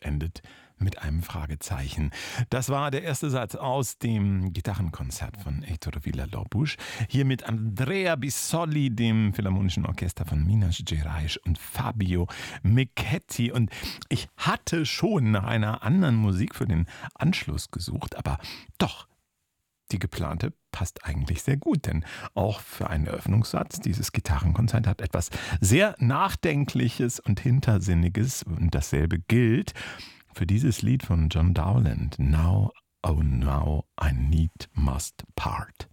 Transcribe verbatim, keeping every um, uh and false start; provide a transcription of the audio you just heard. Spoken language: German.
und endet mit einem Fragezeichen. Das war der erste Satz aus dem Gitarrenkonzert von Heitor Villa-Lobos. Hier mit Andrea Bissoli, dem Philharmonischen Orchester von Minas Gerais und Fabio Michetti. Und ich hatte schon nach einer anderen Musik für den Anschluss gesucht, aber doch, die geplante passt eigentlich sehr gut, denn auch für einen Eröffnungssatz dieses Gitarrenkonzert hat etwas sehr Nachdenkliches und Hintersinniges, und dasselbe gilt für dieses Lied von John Dowland, Now, Oh Now, I Need Must Part.